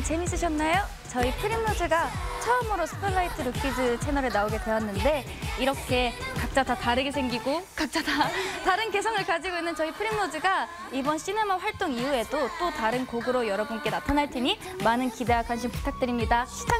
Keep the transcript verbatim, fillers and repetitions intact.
재밌으셨나요? 저희 프림로즈가 처음으로 스포트라이트 루키즈 채널에 나오게 되었는데 이렇게 각자 다 다르게 생기고 각자 다 다른 개성을 가지고 있는 저희 프림로즈가 이번 시네마 활동 이후에도 또 다른 곡으로 여러분께 나타날 테니 많은 기대와 관심 부탁드립니다. 시청